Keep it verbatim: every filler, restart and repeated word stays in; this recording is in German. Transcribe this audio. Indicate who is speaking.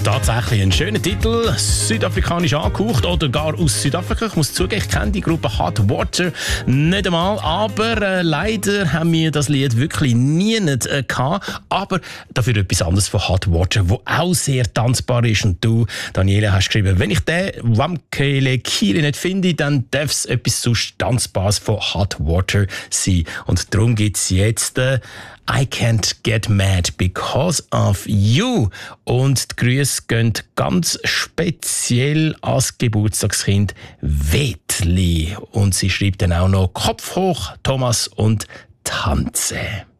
Speaker 1: Tatsächlich ein schöner Titel, südafrikanisch angehaucht oder gar aus Südafrika. Ich muss zugeben, ich kenne die Gruppe Hot Water nicht einmal, aber äh, leider haben wir das Lied wirklich nie nicht, äh, gehabt. Aber dafür etwas anderes von Hot Water, wo auch sehr tanzbar ist. Und du, Daniela, hast geschrieben, wenn ich den Wamkele Kili nicht finde, dann darf es etwas sonst Tanzbares von Hot Water sein. Und darum gibt es jetzt äh, I Can't Get Mad Because of You. Und die Grüße gehen ganz speziell als Geburtstagskind Wetli. Und sie schreibt dann auch noch Kopf hoch, Thomas und Tanze.